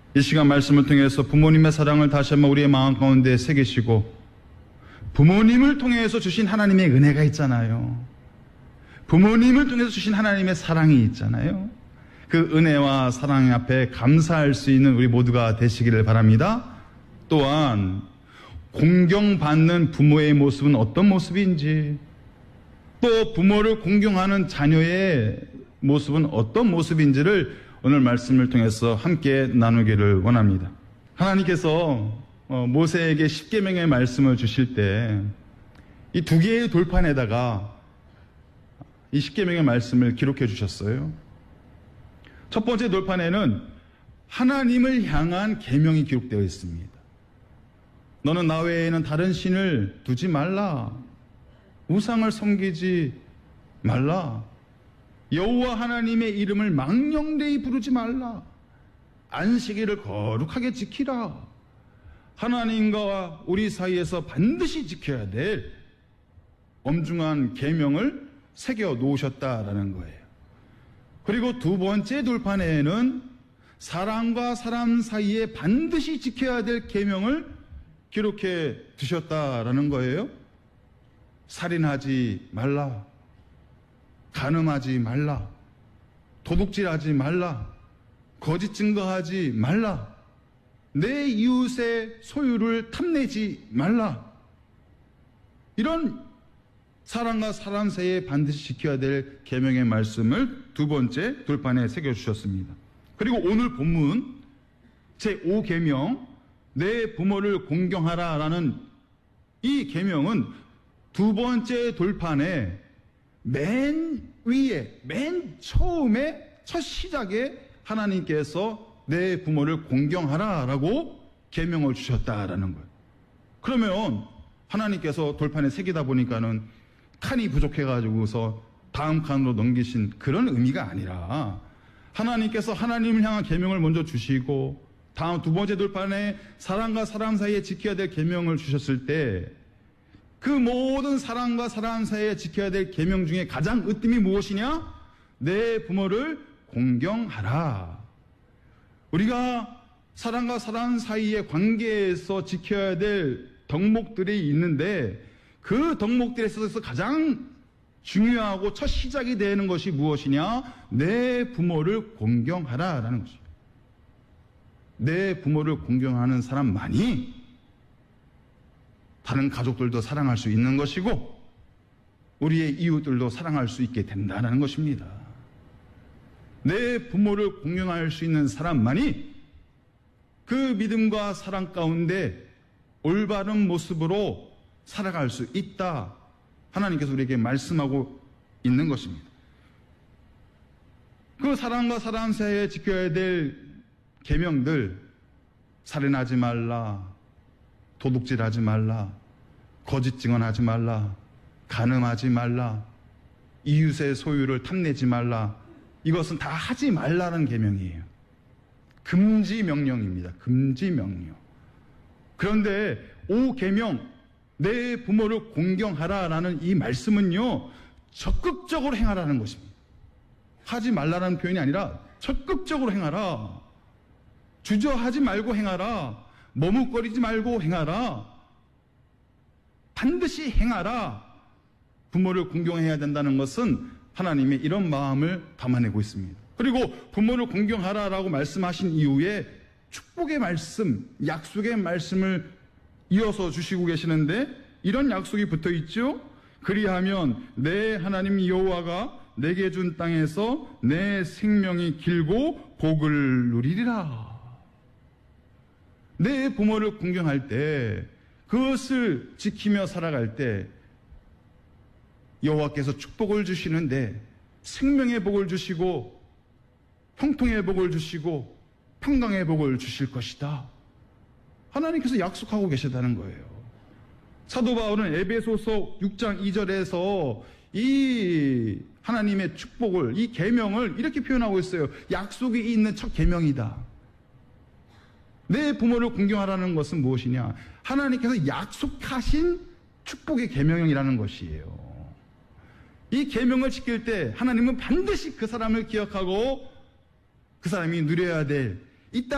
이 시간 말씀을 통해서 부모님의 사랑을 다시 한번 우리의 마음 가운데 새기시고, 부모님을 통해서 주신 하나님의 은혜가 있잖아요. 부모님을 통해서 주신 하나님의 사랑이 있잖아요. 그 은혜와 사랑 앞에 감사할 수 있는 우리 모두가 되시기를 바랍니다. 또한 공경받는 부모의 모습은 어떤 모습인지, 또 부모를 공경하는 자녀의 모습은 어떤 모습인지를 오늘 말씀을 통해서 함께 나누기를 원합니다. 하나님께서 모세에게 십계명의 말씀을 주실 때 이 두 개의 돌판에다가 이 십계명의 말씀을 기록해 주셨어요. 첫 번째 돌판에는 하나님을 향한 계명이 기록되어 있습니다. 너는 나 외에는 다른 신을 두지 말라. 우상을 섬기지 말라. 여호와 하나님의 이름을 망령되이 부르지 말라. 안식일을 거룩하게 지키라. 하나님과 우리 사이에서 반드시 지켜야 될 엄중한 계명을 새겨 놓으셨다라는 거예요. 그리고 두 번째 돌판에는 사람과 사람 사이에 반드시 지켜야 될 계명을 기록해 두셨다라는 거예요. 살인하지 말라. 간음하지 말라. 도둑질하지 말라. 거짓 증거하지 말라. 내 이웃의 소유를 탐내지 말라. 이런 사람과 사람 사이에 반드시 지켜야 될 계명의 말씀을 두 번째 돌판에 새겨주셨습니다. 그리고 오늘 본문 제5계명 내 부모를 공경하라라는 이 계명은 두 번째 돌판에 맨 위에 맨 처음에 첫 시작에 하나님께서 내 부모를 공경하라라고 계명을 주셨다라는 거예요. 그러면 하나님께서 돌판에 새기다 보니까는 칸이 부족해가지고서 다음 칸으로 넘기신 그런 의미가 아니라 하나님께서 하나님을 향한 계명을 먼저 주시고 다음 두 번째 돌판에 사람과 사람 사이에 지켜야 될 계명을 주셨을 때 그 모든 사람과 사람 사이에 지켜야 될 계명 중에 가장 으뜸이 무엇이냐? 내 부모를 공경하라. 우리가 사람과 사람 사이의 관계에서 지켜야 될 덕목들이 있는데 그 덕목들에 있어서 가장 중요하고 첫 시작이 되는 것이 무엇이냐? 내 부모를 공경하라라는 것입니다. 내 부모를 공경하는 사람만이 다른 가족들도 사랑할 수 있는 것이고 우리의 이웃들도 사랑할 수 있게 된다는 것입니다. 내 부모를 공경할 수 있는 사람만이 그 믿음과 사랑 가운데 올바른 모습으로 살아갈 수 있다. 하나님께서 우리에게 말씀하고 있는 것입니다. 그 사람과 사람 사이에 지켜야 될 계명들, 살인하지 말라, 도둑질하지 말라, 거짓 증언하지 말라, 간음하지 말라, 이웃의 소유를 탐내지 말라, 이것은 다 하지 말라는 계명이에요. 금지 명령입니다. 금지 명령. 그런데 5계명 내 부모를 공경하라라는 이 말씀은요, 적극적으로 행하라는 것입니다. 하지 말라라는 표현이 아니라 적극적으로 행하라. 주저하지 말고 행하라. 머뭇거리지 말고 행하라. 반드시 행하라. 부모를 공경해야 된다는 것은 하나님의 이런 마음을 담아내고 있습니다. 그리고 부모를 공경하라라고 말씀하신 이후에 축복의 말씀, 약속의 말씀을 이어서 주시고 계시는데 이런 약속이 붙어 있죠. 그리하면 내 하나님 여호와가 내게 준 땅에서 내 생명이 길고 복을 누리리라. 내 부모를 공경할 때 그것을 지키며 살아갈 때 여호와께서 축복을 주시는데 생명의 복을 주시고 형통의 복을 주시고 평강의 복을 주실 것이다. 하나님께서 약속하고 계시다는 거예요. 사도 바울은 에베소서 6장 2절에서 이 하나님의 축복을, 이 계명을 이렇게 표현하고 있어요. 약속이 있는 첫 계명이다. 내 부모를 공경하라는 것은 무엇이냐? 하나님께서 약속하신 축복의 계명이라는 것이에요. 이 계명을 지킬 때 하나님은 반드시 그 사람을 기억하고 그 사람이 누려야 될 이